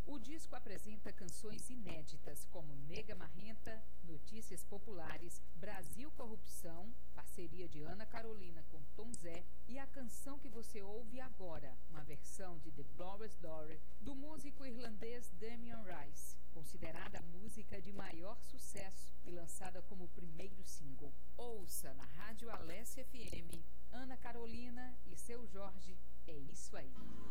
O disco apresenta canções inéditas como Nega Marrenta, Notícias Populares, Brasil Corrupção, parceria de Ana Carolina com Tom Zé, e a canção que você ouve agora, uma versão de The Blowers' Daughter, do músico irlandês Damien Rice, considerada a música de maior sucesso e lançada como primeiro single. Ouça na Rádio Alessia FM, Ana Carolina e Seu Jorge, é isso aí.